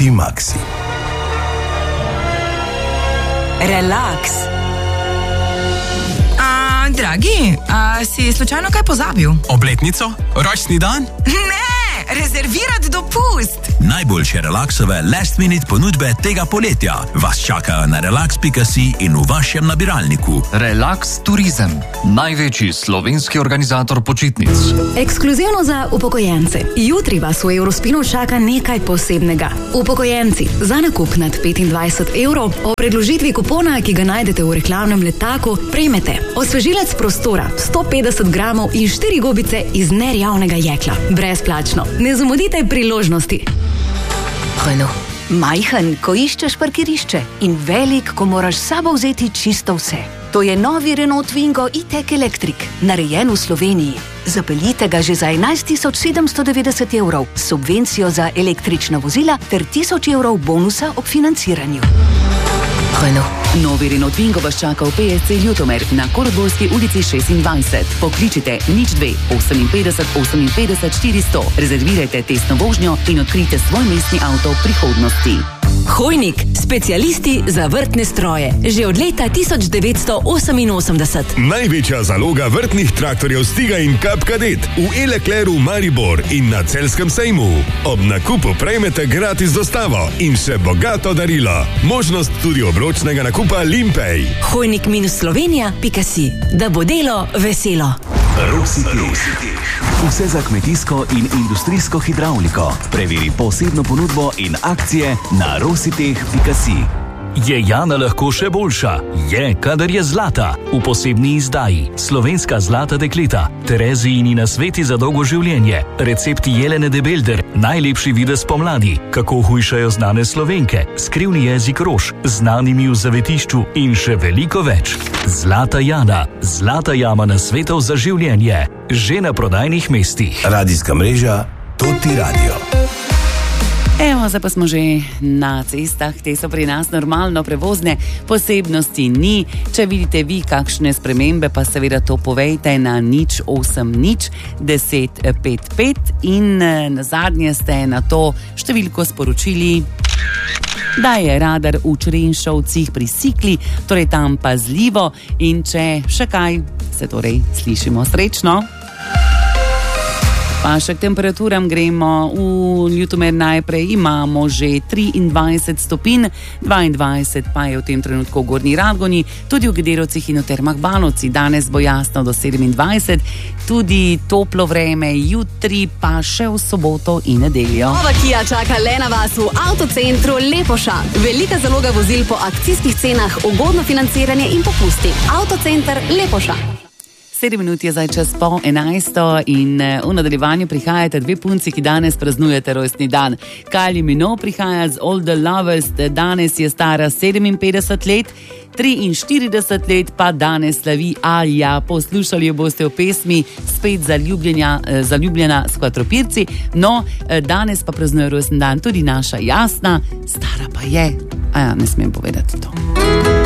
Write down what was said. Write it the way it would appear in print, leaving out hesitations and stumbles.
Optimaxi. Relaks. Dragi, si slučajno kaj pozabil? Obletnico? Rojstni dan? Ne, rezervirati dopust. Najboljše relaksove last minute ponudbe tega poletja vas čakajo na relax.si in v vašem nabiralniku. Relax Turizem, največji slovenski organizator počitnic. Ekskluzivno za upokojence. Jutri vas v Eurospinu čaka nekaj posebnega. Upokojenci, za nakup nad 25 evrov o predložitvi kupona, ki ga najdete v reklamnem letaku, prejmete osvežilec prostora, 150 gramov in 4 gobice iz nerjavnega jekla. Brezplačno. Ne zamudite priložnosti. Renault. Majhen, ko iščeš parkirišče in velik, ko moraš s sabo vzeti čisto vse. To je novi Renault Twingo E-Tech Electric, narejen v Sloveniji. Zapeljite ga že za 11.790 evrov, subvencijo za električna vozila ter 1000 evrov bonusa ob financiranju. Renault. Novi Renault Twingo vas čaka v PSC Ljutomer na Koroborski ulici 26. Pokličite 02 58 58 400. Rezervirajte testno vožnjo in odkrijte svoj mestni avto prihodnosti. Hojnik, specialisti za vrtne stroje. Že od leta 1988. Največja zaloga vrtnih traktorjev Stiga in Cup Cadet v E-Leclercu Maribor in na Celjskem sejmu. Ob nakupu prejmete gratis dostavo in še bogato darilo. Možnost tudi obročnega nakupa Limpej. Hojnik-slovenija.si, da bo delo veselo. Rositeh. Vse za kmetijsko in industrijsko hidravliko. Preveri posebno ponudbo in akcije na rositeh.si. Je Jana lahko še boljša? Je, kadar je zlata. V posebni izdaji Slovenska zlata dekleta, Terezijini nasveti za dolgo življenje, recepti Jelene de Belder, najlepši videz pomladi, kako hujšajo znane Slovenke, skrivni jezik rož, znanimi v zavetišču in še veliko več. Zlata Jana, zlata jama nasvetov za življenje, že na prodajnih mestih. Radijska mreža Toti Radio. Evo, zdaj pa smo že na cestah, te so pri nas normalno prevozne, posebnosti ni. Če vidite vi kakšne spremembe, pa seveda to povejte na 080 10 55 in nazadnje ste na to številko sporočili, da je radar v Črenšovcih pri Sikli, torej tam pazljivo, in če še kaj, se torej slišimo srečno. Pa še k temperaturam gremo. V Ljutomer najprej imamo že 23 stopinj, 22 pa je v tem trenutku v Gornji Radgoni, tudi v Gederovcih in v Termah Banovci. Danes bo jasno do 27, tudi toplo vreme, jutri pa še v soboto in nedeljo. Nova Kia čaka le na vas v Avtocentru Lepoša. Velika zaloga vozil po akcijskih cenah, ugodno financiranje in popusti. Avtocenter Lepoša. 7 minut je zdaj čas po 11 in v nadaljevanju prihajate dve punci, ki danes praznujete rojstni dan. Kylie Minogue prihaja z All the Lovers, danes je stara 57 let, 43 let pa danes slavi Alja. Poslušali jo boste v pesmi Spet zaljubljena s Kvatropirci. No, danes pa praznuje rojstni dan tudi naša Jasna, stara pa je, ne smem povedati to.